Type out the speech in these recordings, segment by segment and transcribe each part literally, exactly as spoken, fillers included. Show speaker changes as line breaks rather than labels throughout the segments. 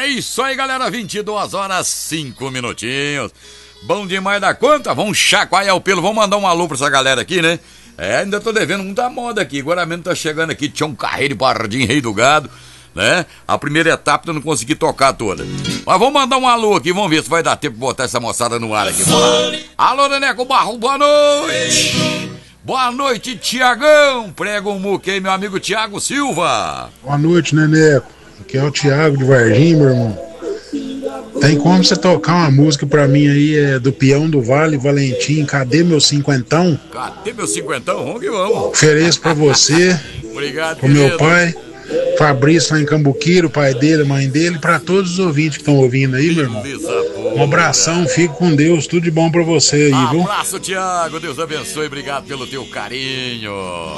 isso aí, galera, vinte e duas horas, cinco minutinhos. Bom demais da conta, vamos chacoalhar o pelo, vamos mandar um alô pra essa galera aqui, né? É, ainda tô devendo muita moda aqui, agora mesmo tá chegando aqui, Tião Carreiro e Pardinho, Rei do Gado, né? A primeira etapa eu não consegui tocar toda. Mas vamos mandar um alô aqui, vamos ver se vai dar tempo de botar essa moçada no ar aqui. Alô, Neneco Barro, boa noite! Boa noite, Tiagão! Prega um muque aí, meu amigo Tiago Silva.
Boa noite, Neneco. Aqui é o Tiago de Varginha, meu irmão. Tem como você tocar uma música pra mim aí, é do Peão do Vale, Valentim, cadê meu cinquentão?
Cadê meu cinquentão? Vamos que vamos.
Ofereço pra você,
obrigado,
pro meu pai, Fabrício lá em Cambuquira, o pai dele, a mãe dele, pra todos os ouvintes que estão ouvindo aí, meu irmão. Um abração, fique com Deus, tudo de bom pra você aí, viu?
Abraço, Tiago, Deus abençoe, obrigado pelo teu carinho.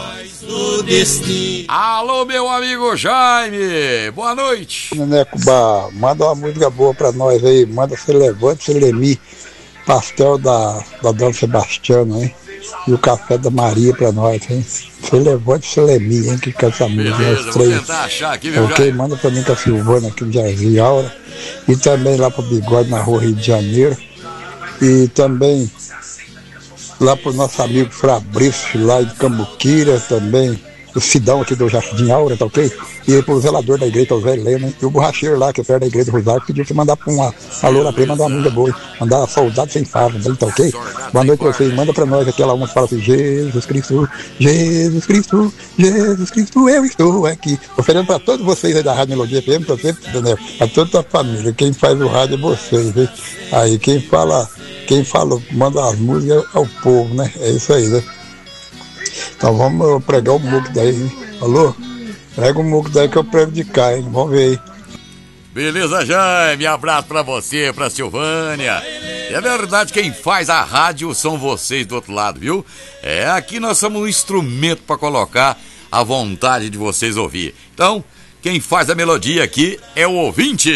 Alô, meu amigo Jaime, boa noite.
Neneco Bar, manda uma música boa pra nós aí, manda Se Levante, Se Lemi, pastel da, da Dona Sebastiana, hein? E o café da Maria pra nós, hein? Se Levante, Se Lemi, hein? Que canta essa música,
beleza,
nós três.
vou tentar achar aqui, viu,
ok,
Jaime?
manda pra mim com a Silvana aqui no Jardim Aura. E também lá pro Bigode, na rua Rio de Janeiro. E também lá pro nosso amigo Fabrício, lá de Cambuquira, também. O Sidão aqui do Jardim Aura, tá ok? E pro zelador da igreja, o Zé Helena, e o borracheiro lá, que é perto da igreja do Rosário, pediu pra você mandar pra uma alô pra ele, mandar uma música boa, mandar soldado sem fava, tá ok? Boa noite pra vocês, manda pra nós aquela uma que fala assim, Jesus Cristo, Jesus Cristo, Jesus Cristo, eu estou aqui. Oferecendo pra todos vocês aí da Rádio Melodia F M, pra você, né? A toda a família, quem faz o rádio é vocês, hein? Aí quem fala, quem fala, manda as músicas é o povo, né? É isso aí, né? Então vamos pregar o muco daí, hein? Alô? Prega o muco daí que eu prego de cá, hein? Vamos ver aí.
Beleza, Jaime, abraço pra você, pra Silvânia. É verdade, quem faz a rádio são vocês do outro lado, viu? É, aqui nós somos um instrumento pra colocar a vontade de vocês ouvir. Então, quem faz a melodia aqui é o ouvinte.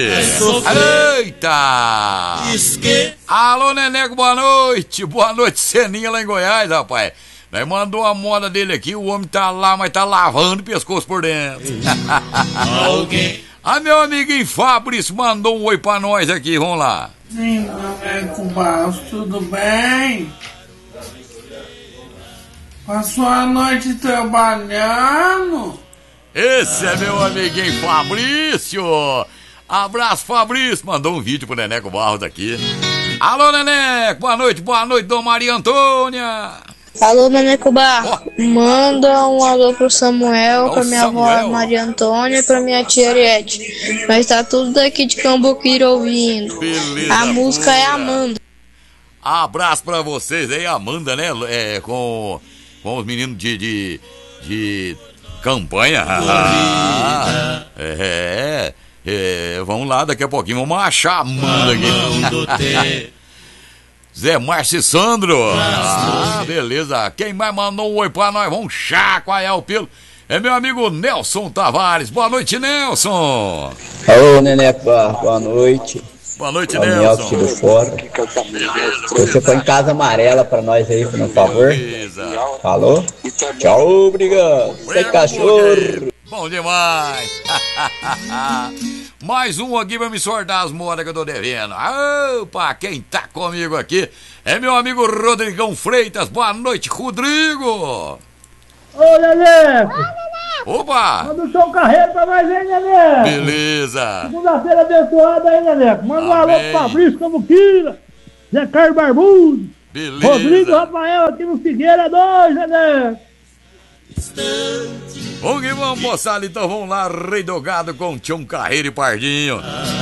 Eita! Alô, Neneco, boa noite. Boa noite, Seninha lá em Goiás, rapaz. Nós mandou a moda dele aqui, o homem tá lá, mas tá lavando o pescoço por dentro. Ah, meu amiguinho Fabrício mandou um oi pra nós aqui, vamos lá.
Sim, Neneco Barros, tudo bem? Passou a noite trabalhando?
Esse é meu amiguinho Fabrício. Abraço, Fabrício. Mandou um vídeo pro Neneco Barros aqui. Alô, Neneco, boa noite, boa noite, Dona Maria Antônia.
Alô, Neneco Barros, oh. Manda um alô pro Samuel,
oh,
pra minha
Samuel.
avó Maria Antônia e pra minha tia Ariete. Nós tá tudo daqui de Cambuquira ouvindo.
Beleza,
a música
boa.
É Amanda.
Abraço pra vocês aí, Amanda, né? É, com, com os meninos de, de, de campanha. Ah, é, é, vamos lá, daqui a pouquinho vamos achar a Amanda aqui. Zé Márcio e Sandro. Ah, beleza. Quem mais mandou um oi pra nós? Vamos chacoalhar o pelo. É meu amigo Nelson Tavares. Boa noite, Nelson.
Alô, Neneco, boa noite.
Boa noite,
é o
Nelson.
Nelson do Fora. Você põe casa amarela pra nós aí, por favor.
Beleza.
Falou? Tchau, obrigado. Você cachorro.
Bom demais. Mais um aqui pra me sortar as modas que eu tô devendo. Opa, quem tá comigo aqui é meu amigo Rodrigão Freitas. Boa noite, Rodrigo.
Ô, Neneco.
Opa.
Manda o Tião Carreiro pra nós aí, Neneco.
Beleza.
Segunda-feira abençoada aí, Neneco. Manda um alô pro Fabrício Cambuquira, Zé Carlos Barbudo.
Beleza.
Rodrigo Rafael aqui no Figueira dois, Neneco.
Vamos que vamos, moçada. Então vamos lá, Rei do Gado com Tião Carreiro e Pardinho.